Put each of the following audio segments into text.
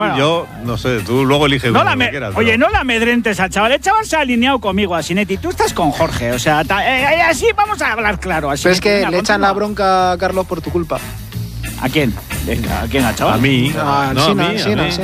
Bueno, yo, no sé, tú luego eliges lo que quieras. Oye, no la amedrentes al chaval. El chaval se ha alineado conmigo, Asinetti. Tú estás con Jorge, o sea, así vamos a hablar claro. Asinetti. Pero es que le echan la bronca a Carlos por tu culpa. ¿A quién? ¿A quién, al chaval? A mí. A No, a mí.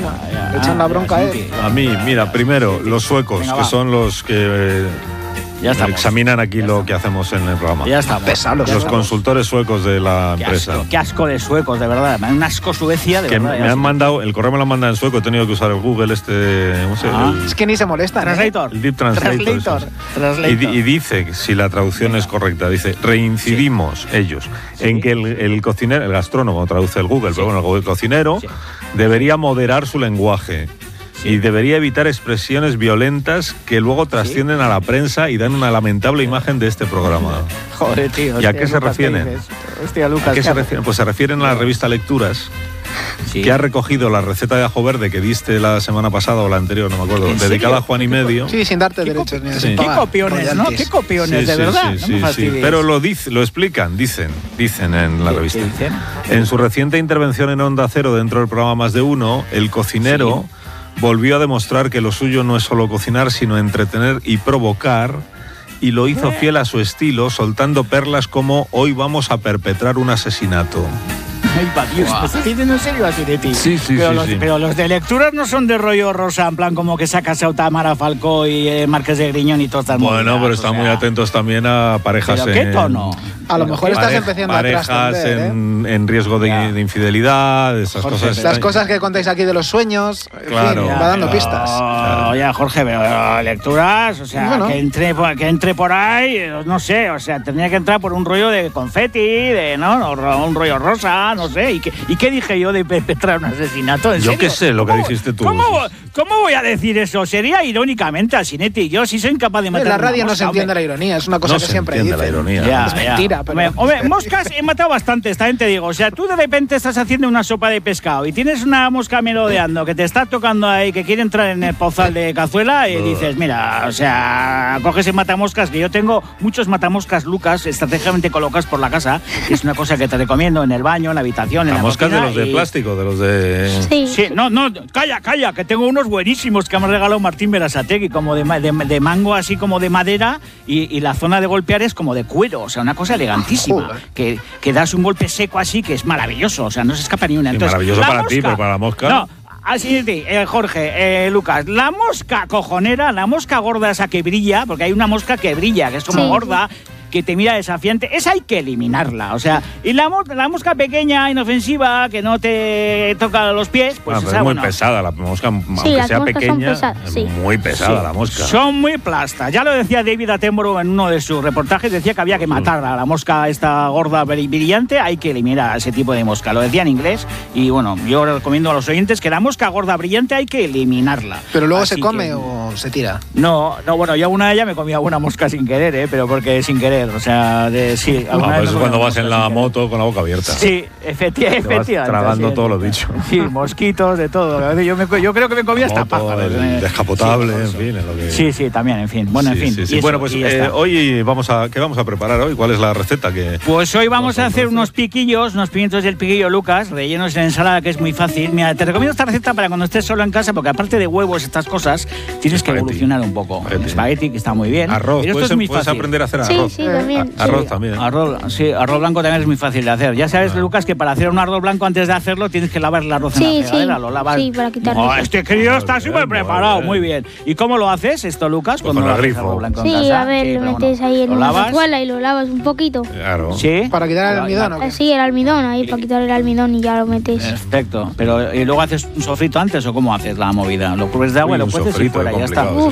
Le echan la bronca a él. A mí, mira, primero, los suecos, Venga, que va. son los que Ya estamos. examinan aquí lo que hacemos en el programa. Ya estamos. Pesados. Los consultores suecos de la empresa. Qué asco de suecos, de verdad. Un asco Suecia, de Que verdad. me han mandado, el correo me lo han mandado en sueco, he tenido que usar el Google ¿cómo se llama? Es que ni se molesta. Translator. El Deep Translator. Translator. Y dice, si la traducción es correcta, dice, reincidimos ellos en que el cocinero, el gastrónomo traduce el Google, pero bueno, el cocinero debería moderar su lenguaje. Y debería evitar expresiones violentas que luego trascienden a la prensa y dan una lamentable imagen de este programa. Joder, tío. ¿Y a qué se refieren? Hostia, Lucas. ¿A qué se refieren? Pues se refieren a la revista Lecturas, Sí. que ha recogido la receta de ajo verde que diste la semana pasada o la anterior, no me acuerdo, ¿En dedicada serio? a Juan y medio. Sí, sin darte derechos ni sin Qué pagar copiones, ¿no? royalties. Qué copiones, de verdad. No me fastidies. Pero lo explican, dicen en la revista. ¿Qué dicen? En su reciente intervención en Onda Cero dentro del programa Más de Uno, el cocinero volvió a demostrar que lo suyo no es solo cocinar, sino entretener y provocar, y lo hizo fiel a su estilo, soltando perlas como "hoy vamos a perpetrar un asesinato". Ay, va, Dios, ¿me estás diciendo en serio, Asinetti? Sí, Pero los de Lecturas no son de rollo rosa, en plan como que sacas a Tamara Falcó y Marqués de Griñón y todas estas Bueno, movidas, pero o están sea, muy atentos también a parejas ¿Pero qué tono? A lo mejor estás empezando a parejas trascender, en riesgo de infidelidad, esas Jorge, cosas. Las cosas que contáis aquí de los sueños, en Claro. fin, va dando Pero, pistas. Ya, Jorge, pero Lecturas, o sea, Bueno. que entre por ahí, no sé, o sea, tendría que entrar por un rollo de confeti, ¿no? Un rollo rosa, no sé. ¿Y qué dije yo de perpetrar un asesinato? ¿En Yo serio? qué sé lo que ¿Cómo- dijiste tú. ¿Cómo voy a decir eso? Sería irónicamente, Asinetti. Yo sí soy incapaz de matar En la una radio no mosca, se entiende la hombre. ironía, es una cosa No que se siempre entiende dicen. la ironía. Es mentira, pero... Hombre, moscas he matado bastantes, también te digo. O sea, tú de repente estás haciendo una sopa de pescado y tienes una mosca merodeando que te está tocando ahí, que quiere entrar en el pozal de cazuela y dices, mira, o sea, coges el matamoscas, que yo tengo muchos matamoscas, Lucas, estratégicamente colocados por la casa, que es una cosa que te recomiendo en el baño, en la habitación, en Las la moscas de cocina los de y- plástico, de los de... Sí. Sí, no, calla, que tengo unos buenísimos que me ha regalado Martín Berasategui, como de mango, así como de madera, y la zona de golpear es como de cuero, o sea, una cosa elegantísima, que das un golpe seco así, que es maravilloso, o sea, no se escapa ni una. Sí, Entonces, maravilloso la para ti, mosca- pero para la mosca... No, así es, Jorge, Lucas, la mosca cojonera, la mosca gorda esa que brilla, porque hay una mosca que brilla, que es como Sí. gorda, que te mira desafiante, esa hay que eliminarla, o sea, y la mosca pequeña, inofensiva, que no te toca los pies, pues pero esa, es muy bueno, pesada la mosca, aunque las sea moscas son pequeña, pesadas, es sí. muy pesada la mosca. son muy plastas. Ya lo decía David Attenborough en uno de sus reportajes, decía que había que matar a la mosca esta gorda brillante, hay que eliminar a ese tipo de mosca. Lo decía en inglés y bueno, yo recomiendo a los oyentes que la mosca gorda brillante hay que eliminarla. ¿Pero luego Así se come que- o se tira? No, bueno, yo una de ellas me comía una mosca sin querer, pero porque sin querer, o sea, sí. Ah, alguna pues vez eso me cuando comí vas una en mosca la sin querer. moto con la boca abierta. Sí, Te vas efectivamente. tragando sí, todo lo dicho. Sí, mosquitos, de todo. Yo creo que me comía hasta Moto, pájaros. el descapotable, Sí, en fin, es lo que... Sí, también, en fin. Bueno, Sí, en fin. sí, sí. y eso, Bueno, pues y ya está. hoy ¿qué vamos a preparar hoy? ¿Cuál es la receta que...? Pues hoy vamos a hacer entonces? unos piquillos, unos pimientos del piquillo Lucas, rellenos en ensalada, que es muy fácil. Mira, te recomiendo esta receta para cuando estés solo en casa, porque aparte de huevos, estas cosas, tienes que Espagueti. evolucionar un poco. Espagueti, que está muy bien. Arroz, Pero esto es muy puedes fácil. aprender a hacer Sí, arroz. sí, también. Arroz sí. también. Arroz blanco también es muy fácil de hacer. Ya sabes, Lucas, que para hacer un arroz blanco antes de hacerlo tienes que lavar el arroz en Sí, la fregadera, sí. lo lavas. Sí, para quitarle Oh, eso. este crío está Muy súper bien, preparado, muy muy bien. ¿Y cómo lo haces esto, Lucas? Pues cuando con el haces grifo. arroz blanco en Sí, casa? a ver, Sí, lo pero metes bueno. ahí en ¿Lo una lavas? cazuela y lo lavas un poquito. Claro. Sí. ¿Para quitar el almidón o qué? Sí, el almidón, ahí para quitar el almidón y ya lo metes. Perfecto. Pero ¿y luego haces un sofrito antes o cómo haces la movida? ¿Lo cubres de agua y Uy, lo un cueces y sofrito, fuera? Ya está. complicado.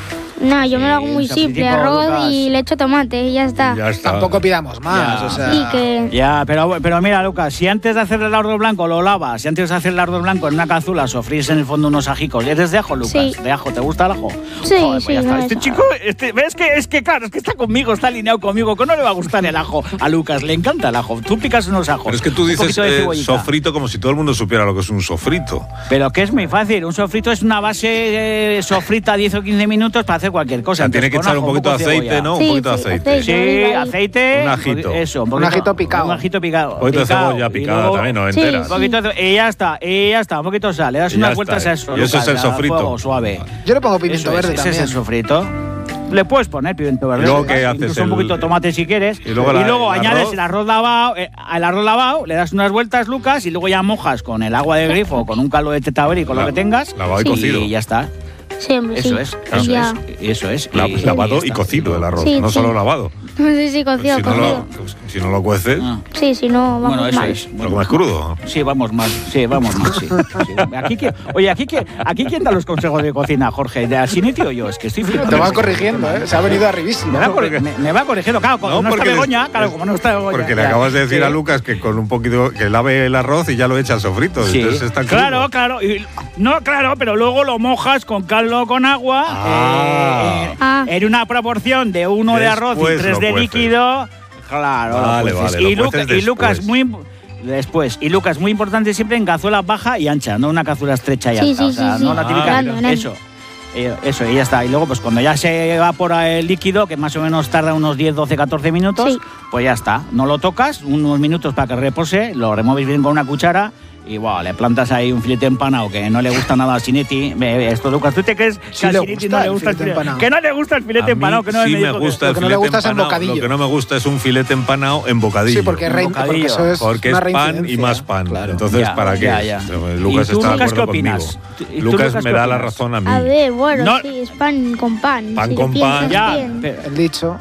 No, yo me lo Sí, hago muy un simple, sofritico, arroz Lucas. y le echo tomate y ya está. Ya está. Tampoco pidamos más, Ya. o sea... Sí, que... Ya, pero mira, Lucas, si antes de hacer el arroz blanco lo lavas, si antes de hacer el arroz blanco en una cazuela sofrís en el fondo unos ajicos, ¿eres de ajo, Lucas? Sí. ¿De ajo? ¿Te gusta el ajo? Sí, Joder, pues sí, ya está. no Este es- chico, ¿ves que es que claro, es que está conmigo, está alineado conmigo, que no le va a gustar el ajo a Lucas, le encanta el ajo. Tú picas unos ajos. Pero es que tú un dices poquito de cebollita. sofrito como si todo el mundo supiera lo que es un sofrito. Pero que es muy fácil, un sofrito es una base sofrita 10 o 15 minutos para hacer hacer cualquier cosa. O sea, tiene que echar un poquito de aceite, ¿no? Sí, Un poquito de sí, aceite. Sí, aceite. Un ajito. Eso, Un ajito picado. Un ajito picado. Un poquito de cebolla y picada luego- también, no Sí, entera. Un poquito y ya está, un poquito de sal. Le das Y unas ya vueltas está. a eso. Y eso es el Lucas, a sofrito. fuego suave. Yo le pongo pimiento Eso verde ese es también. el sofrito. Le puedes poner pimiento verde. ¿Y luego qué incluso haces? un poquito de tomate si quieres. Y luego el añades arroz. el arroz lavado, le das unas vueltas, Lucas, y luego ya mojas con el agua de grifo, con un caldo de tetaberi, con lo que tengas. Lavado y Sí. cocido. Y ya está. Siempre, Eso sí. es, Y eso ya. es, eso es. Y- Lavado ya y está. cocido el arroz, Sí, no sí. solo lavado. Sí, sí, cocido, Si no, cocido. si no lo cueces, Ah, Sí, si no, vamos bueno, eso mal. es. lo Bueno, comes crudo. sí, vamos mal. Sí. Oye, aquí quién da los consejos de cocina, Jorge, de Asiniti o yo, es que estoy flipando. Te va corrigiendo, ¿eh? Se ha venido arribísimo. Me va corrigiendo, claro, como no está porque Begoña, claro, como no está Begoña. Porque le ya. acabas de decir Sí. a Lucas que con un poquito que lave el arroz y ya lo echa al sofrito. Sí. Entonces está crudo. Claro. Claro, pero luego lo mojas con caldo con agua en una proporción de 1 de arroz y Después 3 lo de cueces. líquido. Claro, Vale, lo cueces. vale, Y, lo Lucas, cueces y Lucas después. muy Lucas muy importante siempre en cazuela baja y ancha, no una cazuela estrecha y Sí, alta. sí, o sea, sí, no sí. la típica. Grande, grande. Eso, y ya está. Y luego, pues cuando ya se evapora el líquido, que más o menos tarda unos 10, 12, 14 minutos, Sí. pues ya está. No lo tocas, unos minutos para que repose, lo remueves bien con una cuchara y wow, le plantas ahí un filete empanado que no le gusta nada a Sinetti. Esto, Lucas, ¿tú te crees Sí que a le Sinetti gusta no le el gusta el filete filete empanado. Que no le gusta el filete A mí empanado, que no sí me me dijo gusta Lo el que no le filete gusta es el empanado. bocadillo. Lo que no me gusta es un filete empanado en bocadillo. Sí, porque, porque bocadillo. eso es Porque una es pan y reincidencia. más pan. Claro. Entonces, Ya, ¿para qué? ya. Lucas ¿Y tú, está de Lucas, acuerdo qué opinas? conmigo. ¿Y tú, Lucas Lucas, me qué da la opinas? razón a mí. A ver, bueno, No. sí, es pan con pan. Pan si lo con piensas pan. Ya, bien. pero- El dicho.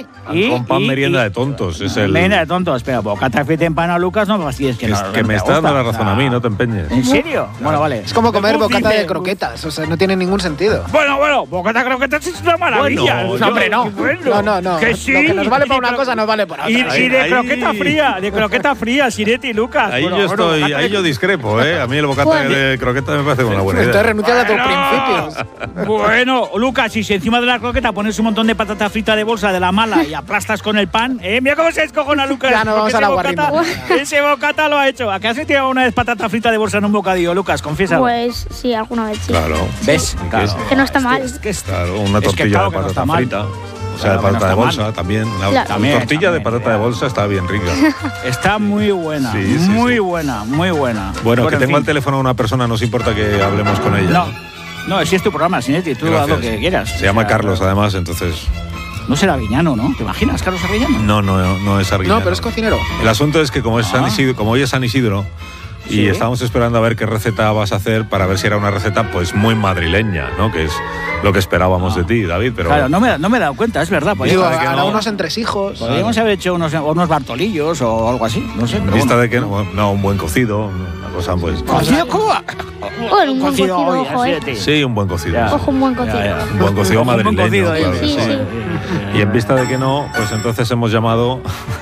Con pan merienda de tontos. Es el... Merienda de tontos, pero bocata de filete empanado, Lucas, no me fastidies que no. que no me te está dando gusta. la razón a mí, no te empeñes. ¿En serio? Bueno, vale. Es como comer Uf, bocata dice, de croquetas. O sea, no tiene ningún sentido. Bueno, bocata de croquetas es una maravilla. Bueno, hombre, no. No. Que sí. Lo que nos vale para una Y de cosa nos vale para otra. Y de Ahí- croqueta fría, Sinetti y Lucas. Ahí Bueno, yo bueno, estoy, bocata ahí de- yo discrepo, ¿eh? A mí el bocata Bueno. de croqueta me parece una buena Entonces idea. renuncias a tus Bueno. principios. Bueno, Lucas, y si encima de la croqueta pones un montón de patata frita de bolsa de la mala y aplastas con el pan, mira cómo se descojona Lucas. Ya no vamos porque a la ese bocata- guarrindonga. Ese bocata lo ha hecho. ¿A qué has tirado una vez patata frita de bolsa en un bocadillo, Lucas? Confiesa. Pues sí, alguna vez sí. Claro. ¿Ves? Claro. Que no está mal. Es que es- Claro, una Es que tortilla claro de que no está patata mal. frita. O sea, Claro de que no patata de está bolsa mal. también. La Claro. También, tortilla de también, patata de ya. bolsa está bien rica. Está muy buena. Sí, sí, muy sí. buena, muy buena. Bueno, que en tengo fin. al teléfono a una persona, no os importa que hablemos con ella. No, si es tu programa, Sinetti, tú haz Gracias. lo que quieras. Se llama O sea, Carlos, además, entonces. No será Viñano, ¿no? ¿Te imaginas, Carlos Arguiñano? No es Arguiñano. No, pero es cocinero. El asunto es que como, es San Ah. Isidro, como hoy es San Isidro, y Sí. estábamos esperando a ver qué receta vas a hacer para ver si era una receta pues muy madrileña, ¿no? Que es lo que esperábamos de ti, David. Pero Claro, no me he dado cuenta, es verdad. Digo, de que hará no. unos entresijos. Podríamos haber hecho unos bartolillos o algo así, no sé. en Pero vista bueno. de que no, un buen cocido, una cosa pues. ¿Cocido cómo? Bueno, un buen Cocido cocido, hoy, ojo, Sinetti. Sí, un buen cocido. Ya. sí. Ojo, un buen cocido. Un buen cocido Un buen madrileño. cocido, claro, sí, sí. sí. Y en vista de que no, pues entonces hemos llamado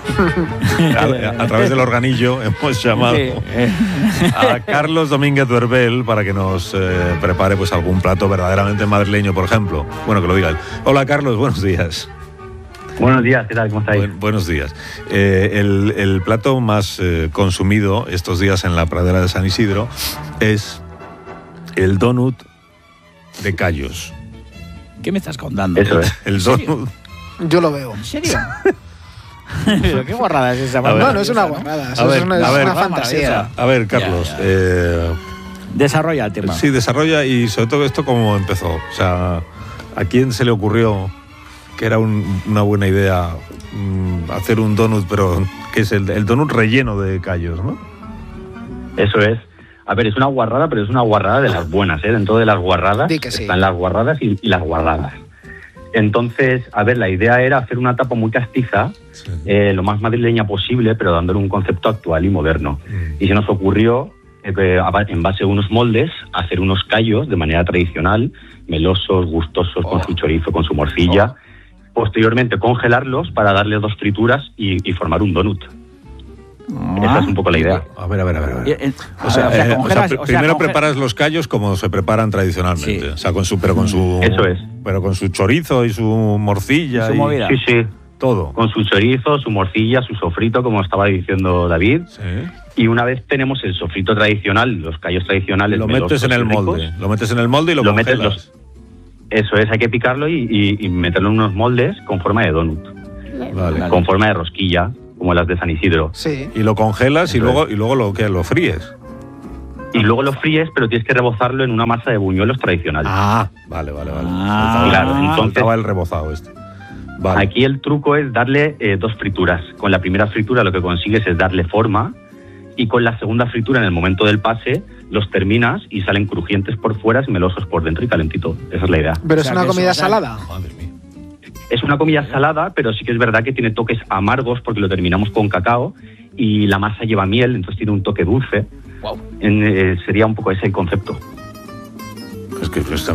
a través del organillo hemos llamado Sí, a Carlos Domínguez Duerbel para que nos prepare pues algún plato verdaderamente madrileño, por ejemplo. Bueno, que lo diga él. Hola Carlos, buenos días. Buenos días, ¿qué tal? ¿Cómo estáis? Buenos días. El plato más consumido estos días en la pradera de San Isidro es el donut de callos. ¿Qué me estás contando? Eso es. El ¿En serio? donut. Yo lo veo. ¿En serio? Pero qué guarrada es esa. A ver. No, no es una guarrada. Eso ver, es una, a es ver. una fantasía. A ver, Carlos. Ya. Desarrolla el tema. Sí, desarrolla y sobre todo esto cómo empezó. O sea, ¿a quién se le ocurrió que era una buena idea hacer un donut, pero que es el donut relleno de callos, ¿no? Eso es. A ver, es una guarrada, pero es una guarrada de las buenas, ¿eh? Dentro de las guarradas Di que sí. están las guarradas y las guardadas. Entonces, a ver, la idea era hacer una tapa muy castiza, Sí. lo más madrileña posible, pero dándole un concepto actual y moderno. Y se nos ocurrió, en base a unos moldes, hacer unos callos de manera tradicional, melosos, gustosos, con su chorizo, con su morcilla. Posteriormente, congelarlos para darle 2 trituras y formar un donut. Esa es un poco la idea. A ver. O sea, congelas- primero conge- preparas los callos como se preparan tradicionalmente. Sí. O sea, con su Eso es. Pero con su chorizo y su morcilla Su y movida. Sí, sí. todo. Con su chorizo, su morcilla, su sofrito, como estaba diciendo David. Sí. Y una vez tenemos el sofrito tradicional, los callos tradicionales, Lo metes melosos en el y ricos, molde. Lo metes en el molde y lo Lo metes congelas. Eso es, hay que picarlo y meterlo en unos moldes con forma de donut, Vale. con forma de rosquilla, como las de San Isidro. Sí. Y lo congelas y luego lo fríes. Y luego lo fríes, pero tienes que rebozarlo en una masa de buñuelos tradicional. Vale. Claro, entonces- Faltaba el rebozado este. Vale. Aquí el truco es darle 2 frituras. Con la primera fritura lo que consigues es darle forma, y con la segunda fritura, en el momento del pase, los terminas y salen crujientes por fuera y melosos por dentro y calentito. Esa es la idea. Pero O es sea, una que comida eso, o sea, salada. Madre mía. Es una comida salada, pero sí que es verdad que tiene toques amargos porque lo terminamos con cacao y la masa lleva miel, entonces tiene un toque dulce. Wow. Sería un poco ese el concepto. Es que, esto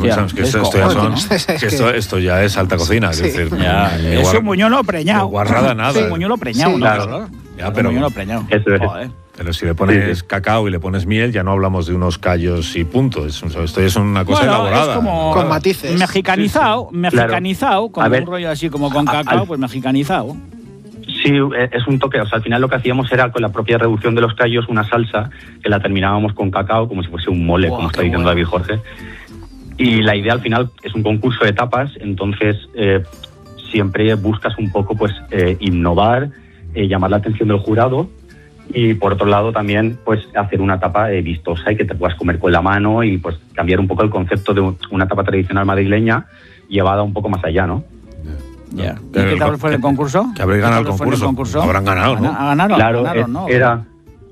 ya es alta cocina. Sí. Es decir, Ya, ni es guar- un buñuelo preñado. ni guarrada nada. Es un buñuelo preñado, Sí, ¿no? claro. Ya, pero- Un buñuelo preñado. Eso es. Joder. Pero si le pones cacao y le pones miel, ya no hablamos de unos callos y punto. Esto es una cosa Bueno, elaborada. es como Con matices. mexicanizado, como A ver, un rollo así como con cacao, pues mexicanizado. Sí, es un toque. O sea, al final lo que hacíamos era con la propia reducción de los callos una salsa que la terminábamos con cacao, como si fuese un mole, Buah, como está qué diciendo bueno. David Jorge. Y la idea al final es un concurso de tapas, entonces siempre buscas un poco pues innovar, llamar la atención del jurado y por otro lado también pues hacer una tapa vistosa y que te puedas comer con la mano y pues cambiar un poco el concepto de una tapa tradicional madrileña llevada un poco más allá, ¿no? Ya. ¿Y qué tal fue el concurso? Que habréis ganado ¿Qué tal el fue concurso. Habrán ganado, ¿no? Ganaron, Claro, ¿no? era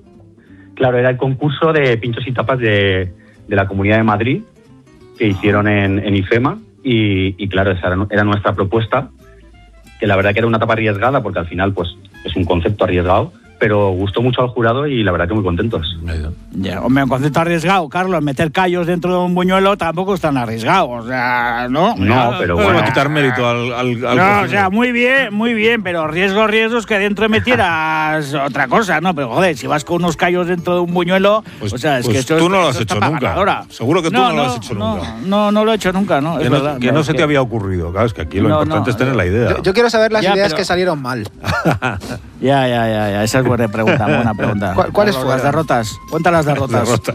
el concurso de pinchos y tapas de la Comunidad de Madrid que hicieron en IFEMA y claro, esa era nuestra propuesta, que la verdad que era una tapa arriesgada porque al final pues es un concepto arriesgado, pero gustó mucho al jurado y la verdad que muy contentos. Ya, hombre, un concepto arriesgado, Carlos. Meter callos dentro de un buñuelo tampoco es tan arriesgado, o sea, ¿no? No, pero No le va bueno. a quitar mérito al No, cocinero. o sea, muy bien, pero riesgos que dentro metieras otra cosa, ¿no? Pero joder, si vas con unos callos dentro de un buñuelo, Pues- o sea, es pues que esto tú no lo esto has está hecho para nunca. ganadora. Seguro que tú no lo has hecho nunca. No lo he hecho nunca, ¿no? Que Es no, verdad, que no se es te había ocurrido. Claro, es que aquí lo No, importante no, es tener la idea. Yo quiero saber las Ya, ideas pero- que salieron mal. Ya. Esa es buena pregunta, buena pregunta. ¿Cuáles Carlos, fueron? Las derrotas. Cuenta las derrotas. Derrota.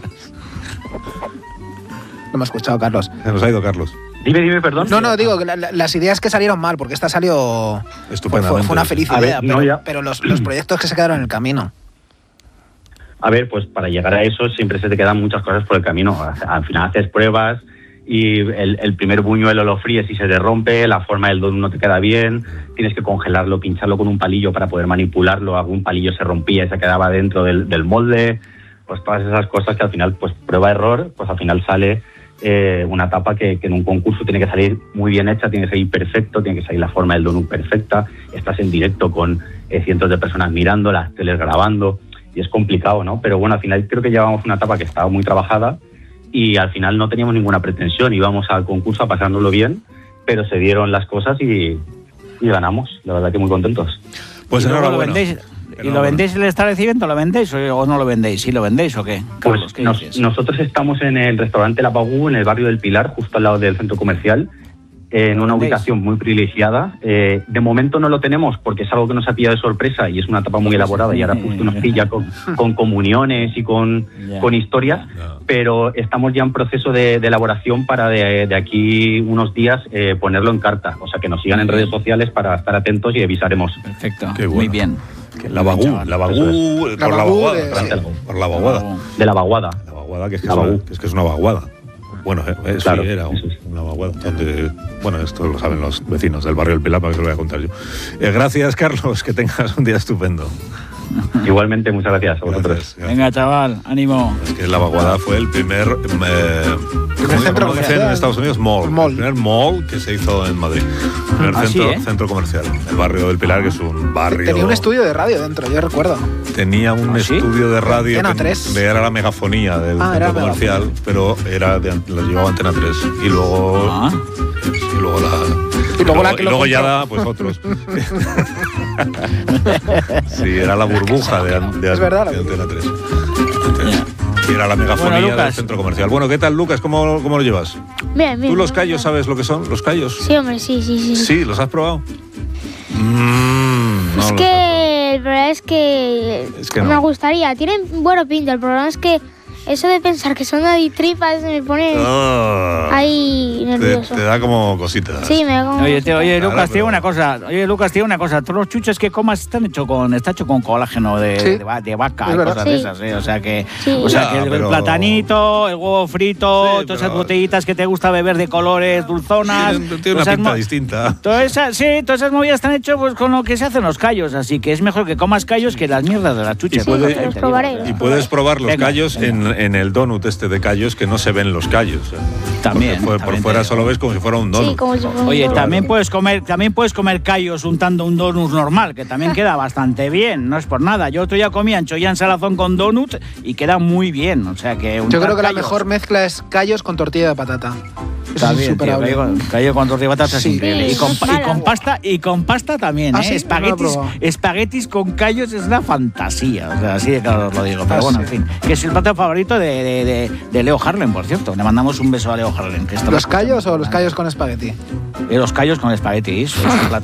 No me ha escuchado, Carlos. Se nos ha ido Carlos. Dime, perdón. No, digo que las ideas que salieron mal, porque esta salió. Estupendamente. Fue una feliz A ver, idea, no, ya. pero los proyectos que se quedaron en el camino. A ver, pues para llegar a eso siempre se te quedan muchas cosas por el camino. Al final haces pruebas y el primer buñuelo lo fríes y se te rompe, la forma del donut no te queda bien, tienes que congelarlo, pincharlo con un palillo para poder manipularlo, algún palillo se rompía y se quedaba dentro del molde, pues todas esas cosas que al final, pues prueba-error, pues al final sale una tapa que en un concurso tiene que salir muy bien hecha, tiene que salir perfecto, tiene que salir la forma del donut perfecta, estás en directo con cientos de personas mirando, las teles grabando, y es complicado, ¿no? Pero bueno, al final creo que llevamos una tapa que estaba muy trabajada y al final no teníamos ninguna pretensión, íbamos al concurso a pasándolo bien, pero se dieron las cosas y ganamos, la verdad que muy contentos. Pues ¿Y luego enhorabuena. ¿Y lo vendéis el establecimiento? ¿Lo vendéis o no lo vendéis? ¿Sí lo vendéis o qué? Carlos, Pues ¿qué dices? nosotros estamos en el restaurante La Bagú, en el barrio del Pilar, justo al lado del centro comercial, en una ¿Vendéis? ubicación muy privilegiada. De momento no lo tenemos porque es algo que nos ha pillado de sorpresa y es una tapa muy elaborada y ahora justo nos pilla con comuniones y con historias, pero estamos ya en proceso de elaboración para de aquí unos días ponerlo en carta. O sea, que nos sigan en redes sociales para estar atentos y avisaremos. Perfecto, Qué bueno. muy bien. La Bagú, chaval. la Bagú, por La la Bagú vaguada. de- Claro, por la vaguada. De la vaguada. La vaguada, que es que, La es, Bagú. que es una vaguada. Bueno, Claro, sí, era eso es. una vaguada. Donde, bueno, esto lo saben los vecinos del barrio del Pilar, para que se lo voy a contar yo. Gracias, Carlos, que tengas un día estupendo. Igualmente, muchas gracias a vosotros. Gracias. Venga, chaval, ánimo. Es que la vaguada fue el primer centro ¿cómo dicen comercial. en Estados Unidos? Mall. Mall. El primer mall que se hizo en Madrid. El primer Ah, sí, centro comercial. El barrio del Pilar, que es un barrio. Tenía un estudio de radio dentro, yo recuerdo. Tenía un ¿Ah, sí? estudio de radio Antena que 3. era la megafonía del Ah, era centro comercial, pero lo llevaba Antena 3. Y luego. Ah. Y luego la que lo luego ya compró. da, pues otros. Sí, era la burbuja de Es verdad, la de Antena 3. Ya. Y era la megafonía Bueno, del Lucas. centro comercial. Bueno, ¿qué tal, Lucas? ¿Cómo lo llevas? Bien, bien. ¿Tú los callos sabes lo que son? ¿Los callos? Sí, hombre, sí. Sí, ¿los has probado? No Es los que el problema es que Es que me no. gustaría. Tienen buena pinta. El problema es que Eso de pensar que son tripas me pone ahí nervioso. Te da como cositas. Sí, me da como... Oye, Lucas, Claro, te digo una cosa. Todos los chuches que comas está hecho con colágeno de vaca es y verdad. cosas Sí. de esas, ¿eh? O sea que, Sí. que el pero- platanito, el huevo frito, Sí, todas esas pero- botellitas que te gusta beber de colores, dulzonas. Tiene todas una esas pinta mo- distinta. Todas esas movidas están hechas pues, con lo que se hacen los callos, así que es mejor que comas callos que las mierdas de las chuches. Sí, puede- los probaré. Y puedes probar los Venga, callos venga. en el donut este de callos que no se ven los callos. También, Porque por también fuera te digo. solo ves como si fuera un donut. Sí, como si fuera un Oye, donut. también puedes comer callos untando un donut normal, que también queda bastante bien, no es por nada. Yo otro día comí ancholla en salazón con donut y queda muy bien, o sea que Yo creo que la callos mejor mezcla es callos con tortilla de patata. Eso está es bien, tío, insuperable. callo con tortilla de patata es Sí. increíble. Sí, Y con, no es pa- y mala. con pasta también, ¿Ah, ¿eh? sí? No lo he probado. Espaguetis con callos es una fantasía, o sea, así de claro os lo digo. Pero bueno, en fin, que es el plato favorito de Leo Harlem, por cierto. Le mandamos un beso a Leo Harlem. Que está ¿Los callos o los callos con espagueti? Los callos con espaguetis.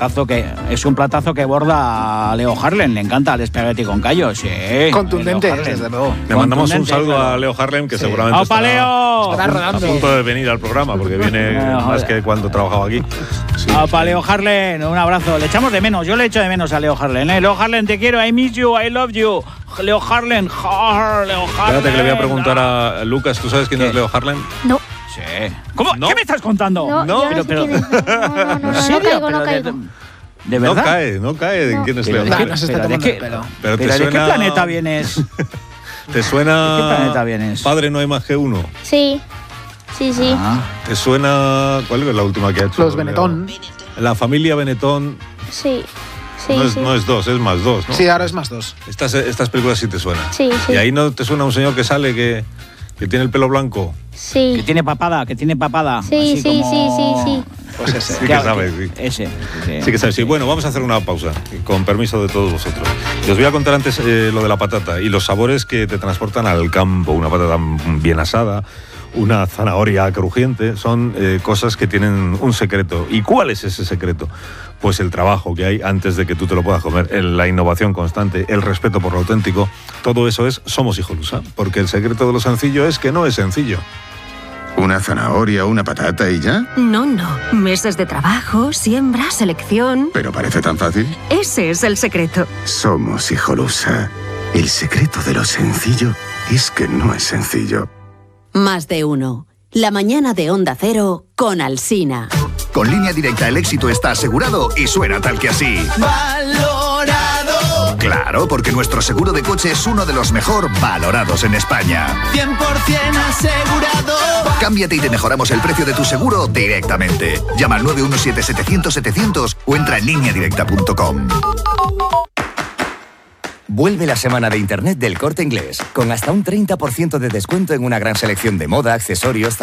Es un platazo que borda a Leo Harlem. Le encanta el espagueti con callos. Sí. Contundente, Leo Harlem. desde luego. Le mandamos un Contundente, saludo claro. a Leo Harlem, que Sí. seguramente ¡Opa, estará Leo! Está a rodando. punto de venir al programa, porque viene más que cuando trabajaba aquí. Sí. ¡Opa, Leo Harlem! Un abrazo. Le echamos de menos. Yo le echo de menos a Leo Harlem. Leo Harlem, te quiero. I miss you. I love you. Leo Harlem. Leo Harlem. Espérate que le voy a preguntar a Lucas. ¿Tú sabes quién ¿Qué? es Leo Harlem? No, Sí. ¿Cómo? ¿No? ¿Qué me estás contando? no, yo no sé pero- quién es. No, ¿En serio? caigo, Pero no caigo. ¿De No verdad? cae de No. quién es Pero Leo ¿de Nah, qué- Harlem. no se está pero ¿de tomando qué- el pelo. Pero te ¿de qué suena- planeta vienes? ¿Te suena? ¿De qué planeta vienes? Padre no hay más que uno. Sí. Ah, ¿Te suena? ¿Cuál es la última que ha hecho? Los Benetton. La familia Benetton Sí. Sí, no, es, sí. no es dos, es más dos, ¿no? Sí, ahora es más dos. Estas películas sí te suenan. Sí, sí. Y ahí no te suena un señor que sale que tiene el pelo blanco. Sí. que tiene papada. Sí, Así sí, como- sí. Pues ese. Sí que sabes, sí. Ese. Sí que sabes, sí. Bueno, vamos a hacer una pausa, con permiso de todos vosotros. Y os voy a contar antes lo de la patata y los sabores que te transportan al campo. Una patata bien asada, una zanahoria crujiente, son cosas que tienen un secreto. ¿Y cuál es ese secreto? Pues el trabajo que hay antes de que tú te lo puedas comer, la innovación constante, el respeto por lo auténtico. Todo eso es Somos Hijolusa, porque el secreto de lo sencillo es que no es sencillo. ¿Una zanahoria, una patata y ya? No, meses de trabajo, siembra, selección. Pero parece tan fácil. Ese es el secreto. Somos Hijolusa. El secreto de lo sencillo es que no es sencillo. Más de uno. La mañana de Onda Cero con Alsina. Con Línea Directa el éxito está asegurado y suena tal que así. ¡Valorado! Claro, porque nuestro seguro de coche es uno de los mejor valorados en España. 100% asegurado. Cámbiate y te mejoramos el precio de tu seguro directamente. Llama al 917-700-700 o entra en lineadirecta.com. Vuelve la semana de Internet del Corte Inglés, con hasta un 30% de descuento en una gran selección de moda, accesorios,